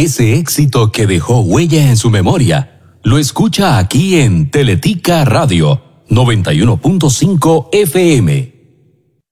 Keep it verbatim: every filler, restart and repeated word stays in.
Ese éxito que dejó huella en su memoria lo escucha aquí en Teletica Radio noventa y uno punto cinco F M.